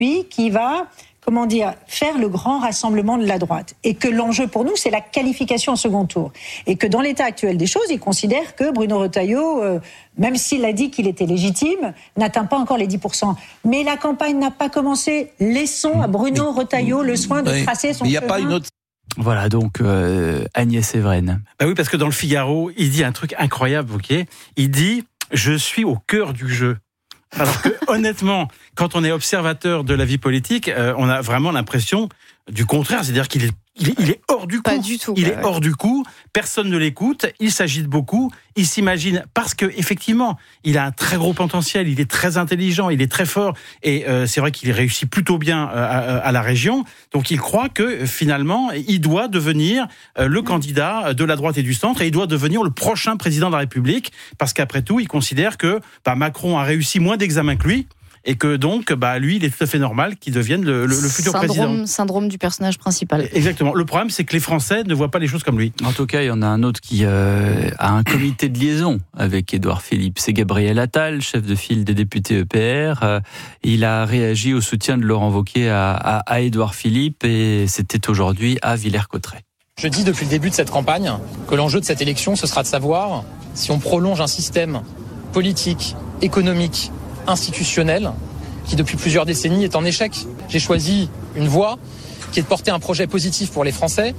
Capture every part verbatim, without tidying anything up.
lui qui va, comment dire, faire le grand rassemblement de la droite. Et que l'enjeu pour nous, c'est la qualification au second tour. Et que dans l'état actuel des choses, il considère que Bruno Retailleau, euh, même s'il a dit qu'il était légitime, n'atteint pas encore les dix pour cent. Mais la campagne n'a pas commencé. Laissons à Bruno Retailleau le soin de oui. tracer son chemin. Il n'y a chemin. pas une autre... Voilà, donc euh, Agnès Evren. Bah oui, parce que dans le Figaro, il dit un truc incroyable, ok ? Il dit « Je suis au cœur du jeu ». Alors que, honnêtement, quand on est observateur de la vie politique, euh, on a vraiment l'impression du contraire. C'est-à-dire qu'il est, il est, il est hors du coup. Pas du tout. Il bah est ouais. hors du coup. Personne ne l'écoute. Il s'agite beaucoup. Il s'imagine, parce que effectivement, il a un très gros potentiel. Il est très intelligent. Il est très fort. Et euh, c'est vrai qu'il réussit plutôt bien euh, à, à la région. Donc il croit que finalement, il doit devenir euh, le candidat de la droite et du centre. Et il doit devenir le prochain président de la République. Parce qu'après tout, il considère que bah, Macron a réussi moins d'examens que lui. Et que donc, bah, lui, il est tout à fait normal qu'il devienne le, le, le futur syndrome, président. Syndrome du personnage principal. Exactement. Le problème, c'est que les Français ne voient pas les choses comme lui. En tout cas, il y en a un autre qui euh, a un comité de liaison avec Édouard Philippe. C'est Gabriel Attal, chef de file des députés E P R. Euh, il a réagi au soutien de Laurent Wauquiez à, à, à Édouard Philippe et c'était aujourd'hui à Villers-Cotterêts. Je dis depuis le début de cette campagne que l'enjeu de cette élection, ce sera de savoir si on prolonge un système politique, économique, institutionnel qui depuis plusieurs décennies est en échec. J'ai choisi une voie qui est de porter un projet positif pour les Français,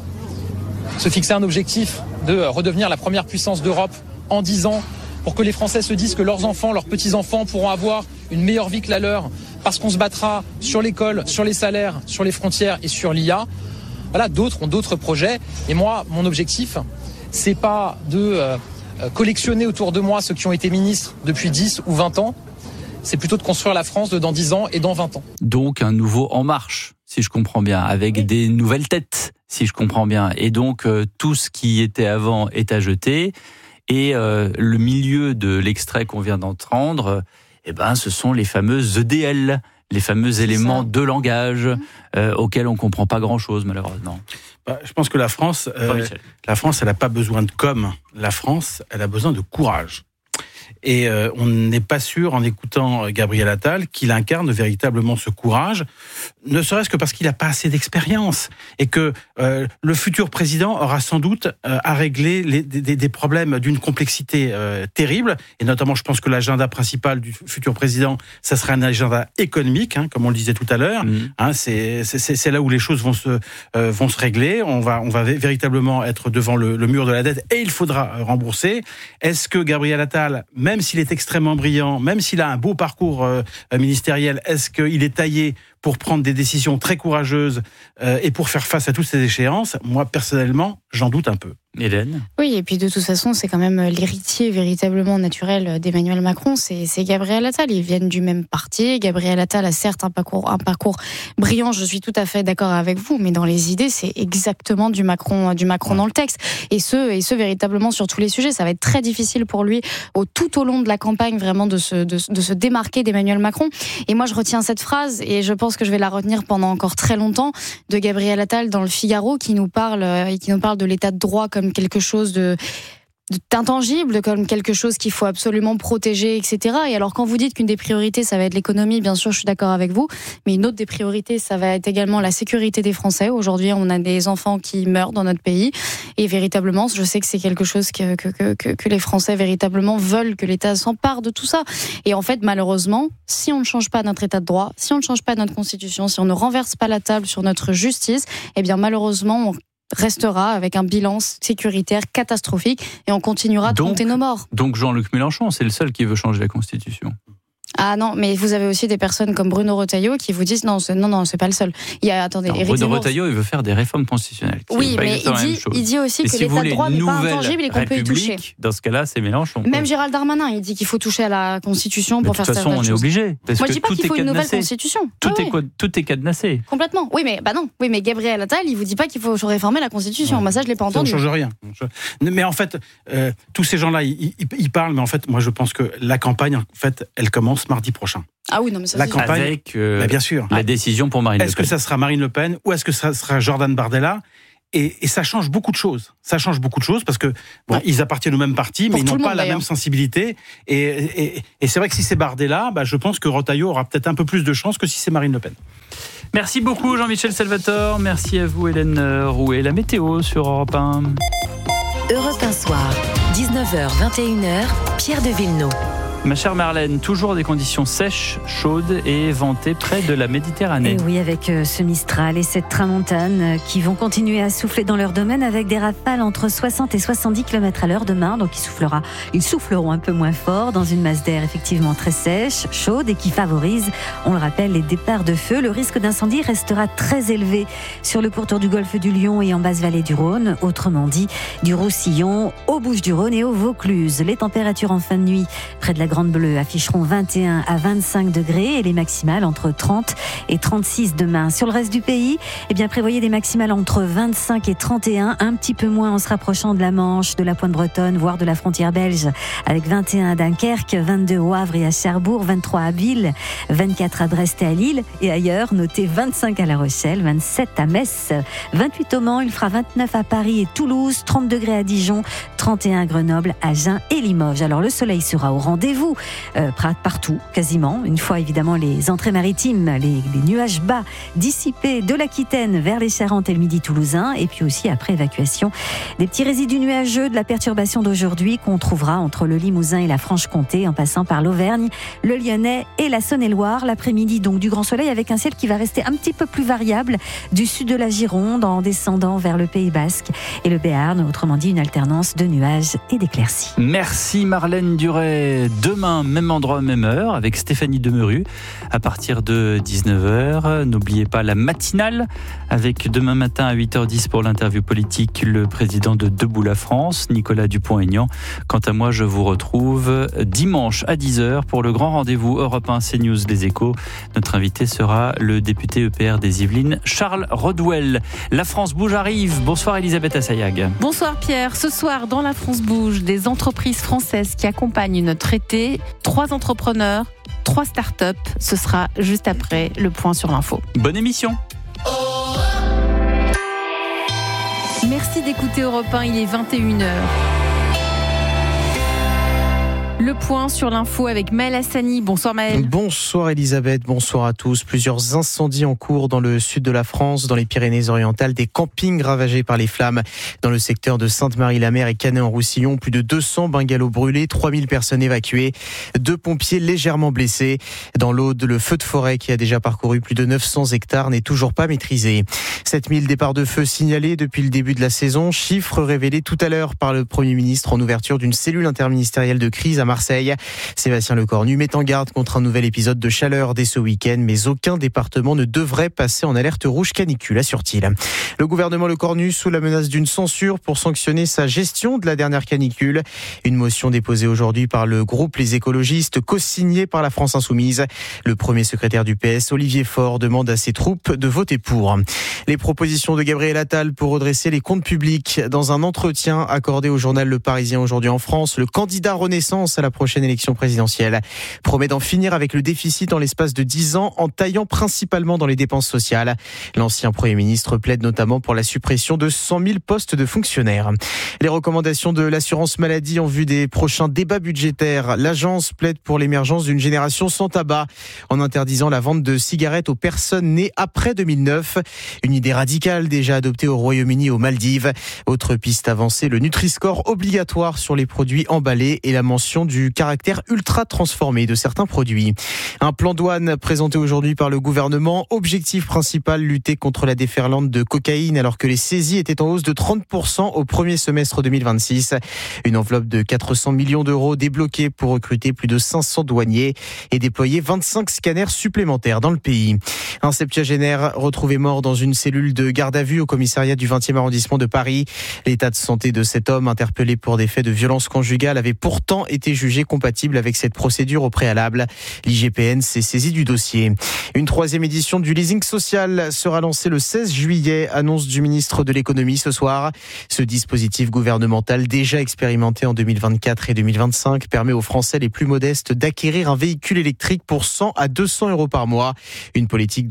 se fixer un objectif de redevenir la première puissance d'Europe en dix ans pour que les Français se disent que leurs enfants, leurs petits-enfants pourront avoir une meilleure vie que la leur parce qu'on se battra sur l'école, sur les salaires, sur les frontières et sur l'I A. Voilà, d'autres ont d'autres projets et moi, mon objectif, c'est pas de euh, collectionner autour de moi ceux qui ont été ministres depuis dix ou vingt ans. C'est plutôt de construire la France de dans dix ans et dans vingt ans. Donc un nouveau En Marche, si je comprends bien, avec oui. des nouvelles têtes, si je comprends bien. Et donc euh, tout ce qui était avant est à jeter. Et euh, le milieu de l'extrait qu'on vient d'entendre, eh ben, ce sont les fameuses E D L, les fameux C'est éléments ça. de langage euh, auxquels on ne comprend pas grand-chose, malheureusement. Bah, je pense que la France, euh, la France, elle n'a pas besoin de com. La France, elle a besoin de courage. Et euh, on n'est pas sûr, en écoutant Gabriel Attal, qu'il incarne véritablement ce courage, ne serait-ce que parce qu'il n'a pas assez d'expérience. Et que euh, le futur président aura sans doute euh, à régler les, des, des problèmes d'une complexité euh, terrible. Et notamment, je pense que l'agenda principal du futur président, ça sera un agenda économique, hein, comme on le disait tout à l'heure. Mmh. Hein, c'est, c'est, c'est là où les choses vont se, euh, vont se régler. On va, on va véritablement être devant le, le mur de la dette et il faudra rembourser. Est-ce que Gabriel Attal, même s'il est extrêmement brillant, même s'il a un beau parcours euh, ministériel, est-ce qu'il est taillé pour prendre des décisions très courageuses euh, et pour faire face à toutes ces échéances? Moi, personnellement, j'en doute un peu. Hélène ? Oui, et puis de toute façon, c'est quand même l'héritier véritablement naturel d'Emmanuel Macron, c'est, c'est Gabriel Attal. Ils viennent du même parti. Gabriel Attal a certes un parcours, un parcours brillant, je suis tout à fait d'accord avec vous, mais dans les idées, c'est exactement du Macron, du Macron dans le texte. Et ce, et ce véritablement sur tous les sujets. Ça va être très difficile pour lui, au, tout au long de la campagne, vraiment de se, de, de se démarquer d'Emmanuel Macron. Et moi, je retiens cette phrase, et je pense que je vais la retenir pendant encore très longtemps, de Gabriel Attal dans le Figaro, qui nous parle, et qui nous parle de l'état de droit comme quelque chose de, d'intangible, comme quelque chose qu'il faut absolument protéger, et cetera. Et alors, quand vous dites qu'une des priorités, ça va être l'économie, bien sûr, je suis d'accord avec vous, mais une autre des priorités, ça va être également la sécurité des Français. Aujourd'hui, on a des enfants qui meurent dans notre pays, et véritablement, je sais que c'est quelque chose que, que, que, que les Français véritablement veulent que l'État s'empare de tout ça. Et en fait, malheureusement, si on ne change pas notre État de droit, si on ne change pas notre Constitution, si on ne renverse pas la table sur notre justice, eh bien, malheureusement, on restera avec un bilan sécuritaire catastrophique et on continuera de donc, compter nos morts. Donc Jean-Luc Mélenchon, c'est le seul qui veut changer la Constitution. Ah non, mais vous avez aussi des personnes comme Bruno Retailleau qui vous disent non, c'est, non, non, c'est pas le seul. Il y a, attendez, non, Bruno Retailleau, il veut faire des réformes constitutionnelles. Oui, mais il dit, il dit aussi et que si l'état de droit n'est pas intangible et qu'on peut y toucher. Dans ce cas-là, c'est Mélenchon. Même Gérald Darmanin, il dit qu'il faut toucher à la Constitution mais pour faire certaines choses. De toute façon, on est obligé. Moi, je dis pas qu'il faut une nouvelle Constitution. Tout, ah, est, oui. tout est cadenassé. Complètement. Oui, mais bah non. Oui, mais Gabriel Attal, il vous dit pas qu'il faut réformer la Constitution. Ouais. Moi, ça, je l'ai pas entendu. Ça ne change rien. Mais en fait, euh, tous ces gens-là, ils, ils, ils parlent, mais en fait, moi, je pense que la campagne, en fait, elle commence mardi prochain. Ah oui, non, mais ça la c'est campagne, avec euh, bah bien sûr. la décision pour Marine est-ce Le Pen. Est-ce que ça sera Marine Le Pen ou est-ce que ça sera Jordan Bardella? Et, et ça change beaucoup de choses. Ça change beaucoup de choses parce que bon, ouais. ils appartiennent au même parti, mais ils n'ont pas la même sensibilité. Et, et, et c'est vrai que si c'est Bardella, bah, je pense que Retailleau aura peut-être un peu plus de chance que si c'est Marine Le Pen. Merci beaucoup Jean-Michel Salvatore. Merci à vous Hélène Rouet. La météo sur Europe un. Europe un soir, dix-neuf heures vingt et une heures, Pierre de Villeneuve. Ma chère Marlène, toujours des conditions sèches, chaudes et ventées près de la Méditerranée. Et oui, avec ce Mistral et cette tramontane qui vont continuer à souffler dans leur domaine avec des rafales entre soixante et soixante-dix kilomètres à l'heure demain. Donc il soufflera, ils souffleront un peu moins fort dans une masse d'air effectivement très sèche, chaude et qui favorise, on le rappelle, les départs de feu. Le risque d'incendie restera très élevé sur le pourtour du golfe du Lion et en basse vallée du Rhône. Autrement dit, du Roussillon aux Bouches-du-Rhône et aux Vaucluse. Les températures en fin de nuit près de la Grande Bleue afficheront vingt et un à vingt-cinq degrés et les maximales entre trente et trente-six demain. Sur le reste du pays, eh bien, prévoyez des maximales entre vingt-cinq et trente et un, un petit peu moins en se rapprochant de la Manche, de la Pointe bretonne, voire de la frontière belge, avec vingt et un à Dunkerque, vingt-deux au Havre et à Cherbourg, vingt-trois à Biel, vingt-quatre à Brest et à Lille et ailleurs, notez vingt-cinq à La Rochelle, vingt-sept à Metz, vingt-huit au Mans, il fera vingt-neuf à Paris et Toulouse, trente degrés à Dijon, trente et un à Grenoble, Agen et Limoges. Alors le soleil sera au rendez-vous Euh, partout, quasiment. Une fois évidemment les entrées maritimes, les, les nuages bas dissipés de l'Aquitaine vers les Charentes et le Midi toulousain, et puis aussi après évacuation des petits résidus nuageux de la perturbation d'aujourd'hui qu'on trouvera entre le Limousin et la Franche-Comté, en passant par l'Auvergne, le Lyonnais et la Saône-et-Loire. L'après-midi, donc du grand soleil avec un ciel qui va rester un petit peu plus variable du sud de la Gironde en descendant vers le Pays Basque et le Béarn. Autrement dit, une alternance de nuages et d'éclaircies. Merci Marlène Duret. Demain, même endroit, même heure, avec Stéphanie Demeuru, à partir de dix-neuf heures. N'oubliez pas la matinale, avec demain matin à huit heures dix pour l'interview politique, le président de Debout la France, Nicolas Dupont-Aignan. Quant à moi, je vous retrouve dimanche à dix heures pour le grand rendez-vous Europe un CNews Les Échos. Notre invité sera le député E P R des Yvelines, Charles Rodwell. La France bouge arrive. Bonsoir Elisabeth Assayag. Bonsoir Pierre. Ce soir, dans La France bouge, des entreprises françaises qui accompagnent notre été. Trois entrepreneurs, trois start-up. Ce sera juste après le point sur l'info. Bonne émission. Merci d'écouter Europe un, il est vingt et une heures. Le point sur l'info avec Maël Hassani. Bonsoir Maël. Bonsoir Elisabeth, bonsoir à tous. Plusieurs incendies en cours dans le sud de la France, dans les Pyrénées-Orientales, des campings ravagés par les flammes. Dans le secteur de Sainte-Marie-la-Mer et Canet-en-Roussillon, plus de deux cents bungalows brûlés, trois mille personnes évacuées, deux pompiers légèrement blessés. Dans l'Aude, le feu de forêt qui a déjà parcouru plus de neuf cents hectares n'est toujours pas maîtrisé. sept mille départs de feu signalés depuis le début de la saison, chiffre révélé tout à l'heure par le Premier ministre en ouverture d'une cellule interministérielle de crise à Marseille. Sébastien Lecornu met en garde contre un nouvel épisode de chaleur dès ce week-end, mais aucun département ne devrait passer en alerte rouge canicule, assure-t-il. Le gouvernement Lecornu sous la menace d'une censure pour sanctionner sa gestion de la dernière canicule. Une motion déposée aujourd'hui par le groupe Les Écologistes, co-signée par la France Insoumise. Le premier secrétaire du P S, Olivier Faure, demande à ses troupes de voter pour. Les propositions de Gabriel Attal pour redresser les comptes publics. Dans un entretien accordé au journal Le Parisien aujourd'hui en France, le candidat Renaissance à la prochaine élection présidentielle promet d'en finir avec le déficit en l'espace de dix ans en taillant principalement dans les dépenses sociales. L'ancien Premier ministre plaide notamment pour la suppression de cent mille postes de fonctionnaires. Les recommandations de l'assurance maladie en vue des prochains débats budgétaires. L'agence plaide pour l'émergence d'une génération sans tabac en interdisant la vente de cigarettes aux personnes nées après deux mille neuf. Une idée radicale déjà adoptée au Royaume-Uni et aux Maldives. Autre piste avancée, le Nutri-Score obligatoire sur les produits emballés et la mention du caractère ultra transformé de certains produits. Un plan douane présenté aujourd'hui par le gouvernement. Objectif principal, lutter contre la déferlante de cocaïne alors que les saisies étaient en hausse de trente pour cent au premier semestre deux mille vingt-six. Une enveloppe de quatre cents millions d'euros débloquée pour recruter plus de cinq cents douaniers et déployer vingt-cinq scanners supplémentaires dans le pays. Un septuagénaire retrouvé mort dans une cellule de garde à vue au commissariat du vingtième arrondissement de Paris. L'état de santé de cet homme interpellé pour des faits de violence conjugale avait pourtant été jugé compatible avec cette procédure au préalable. L'I G P N s'est saisi du dossier. Une troisième édition du leasing social sera lancée le seize juillet, annonce du ministre de l'économie ce soir. Ce dispositif gouvernemental déjà expérimenté en deux mille vingt-quatre et deux mille vingt-cinq permet aux Français les plus modestes d'acquérir un véhicule électrique pour cent à deux cents euros par mois. Une politique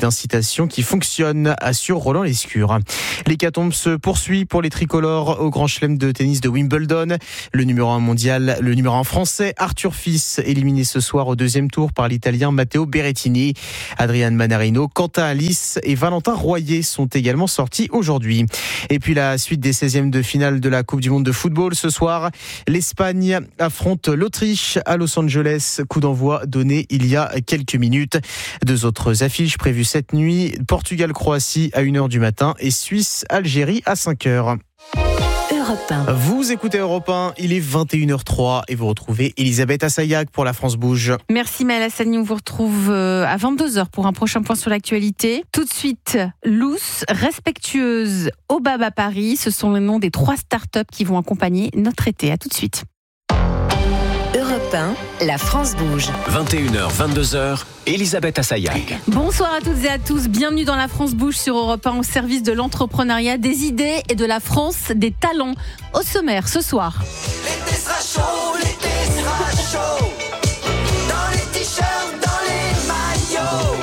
d'incitation qui fonctionne, assure Roland Lescure. L'hécatombe se poursuit pour les tricolores au Grand Chelem de tennis de Wimbledon. Le numéro un mondial, le numéro un français, Arthur Fils, éliminé ce soir au deuxième tour par l'Italien Matteo Berrettini. Adrian Manarino, Quentin Alice et Valentin Royer sont également sortis aujourd'hui. Et puis la suite des seizièmes de finale de la Coupe du Monde de football ce soir. L'Espagne affronte l'Autriche à Los Angeles. Coup d'envoi donné il y a quelques minutes. Deux autres affiches prévues cette nuit. Portugal-Croatie à une heure du matin et Suisse-Algérie à cinq heures. Europe un. Vous écoutez Europe un, il est vingt et une heures zéro trois et vous retrouvez Elisabeth Assayag pour La France Bouge. Merci Maëlle Hassani, on vous retrouve à vingt-deux heures pour un prochain point sur l'actualité. Tout de suite, Loose, Respectueuse, Obaba Paris, ce sont les noms des trois startups qui vont accompagner notre été. À tout de suite. Europe un, La France bouge. vingt et une heures, vingt-deux heures, Elisabeth Assayag. Bonsoir à toutes et à tous, bienvenue dans La France bouge sur Europe un au service de l'entrepreneuriat, des idées et de la France des talents. Au sommaire ce soir. L'été sera chaud, l'été sera chaud. Dans les t-shirts, dans les maillots.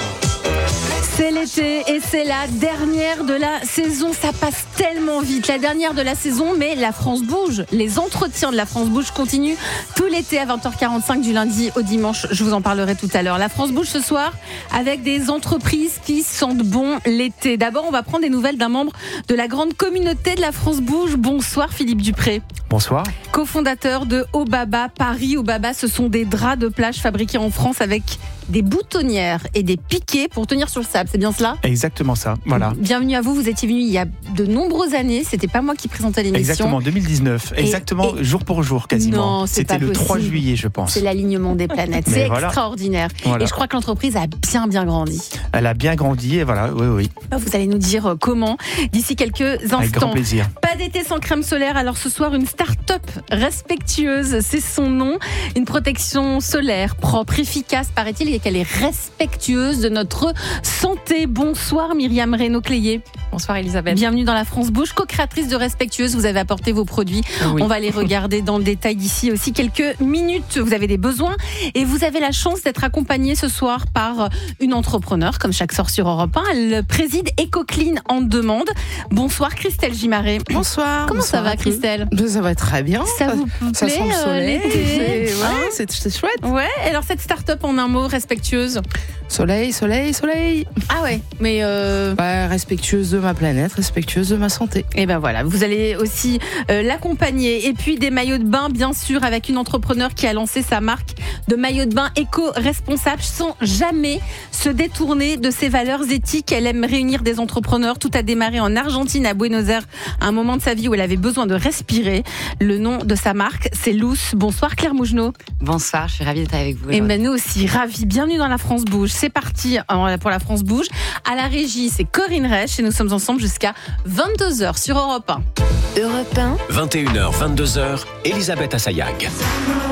C'est l'été et c'est la dernière de la saison. Ça passe tellement vite. La dernière de la saison, mais La France bouge. Les entretiens de La France bouge continuent tout l'été à vingt heures quarante-cinq du lundi au dimanche. Je vous en parlerai tout à l'heure. La France bouge ce soir avec des entreprises qui sentent bon l'été. D'abord, on va prendre des nouvelles d'un membre de la grande communauté de La France bouge. Bonsoir Philippe Dupré. Bonsoir. Cofondateur de Obaba Paris. Obaba, ce sont des draps de plage fabriqués en France avec des boutonnières et des piquets pour tenir sur le sable. C'est bien cela ? Exactement ça, voilà. Bienvenue à vous, vous étiez venu il y a de nombreuses années, c'était pas moi qui présentais l'émission. Exactement, deux mille dix-neuf, et, exactement et... jour pour jour quasiment. Non, c'est c'était pas le possible. trois juillet je pense. C'est l'alignement des planètes, c'est voilà. extraordinaire. Voilà. Et je crois que l'entreprise a bien bien grandi. Elle a bien grandi et voilà, oui oui. Vous allez nous dire comment d'ici quelques instants. Avec grand plaisir. Pas d'été sans crème solaire, alors ce soir une start-up respectueuse, c'est son nom. Une protection solaire propre, efficace paraît-il, et qu'elle est respectueuse de notre santé. Bonsoir Myriam Reynaud-Cléier. Bonsoir Elisabeth. Bienvenue dans La France bouge, co-créatrice de Respectueuse. Vous avez apporté vos produits. Oui. On va les regarder dans le détail d'ici aussi quelques minutes. Vous avez des besoins et vous avez la chance d'être accompagnée ce soir par une entrepreneur, comme chaque soir sur Europe un. Elle préside EcoClean en demande. Bonsoir Christelle Gimaret. Bonsoir. Comment bonsoir ça va Christelle ? Ça va très bien. Ça vous plaît Ça sent le soleil. L'été c'est, ouais, hein c'est, c'est chouette. Ouais. Alors cette start-up en un mot, Respectueuse. Soleil, soleil, soleil. Ah ouais. Mais euh... bah, respectueuse de ma planète, respectueuse de ma santé. Et ben voilà, vous allez aussi euh, l'accompagner. Et puis des maillots de bain, bien sûr, avec une entrepreneur qui a lancé sa marque de maillots de bain éco-responsables sans jamais se détourner de ses valeurs éthiques. Elle aime réunir des entrepreneurs. Tout a démarré en Argentine, à Buenos Aires, à un moment de sa vie où elle avait besoin de respirer. Le nom de sa marque, c'est Loose. Bonsoir Claire Mougenot. Bonsoir, je suis ravie d'être avec vous. Et ben nous aussi, ravis. Bienvenue dans La France bouge. C'est parti pour La France bouge. À la régie, c'est Corinne Reich et nous sommes ensemble jusqu'à vingt-deux heures sur Europe un. Europe un. vingt et une heures, vingt-deux heures, Elisabeth Assayag.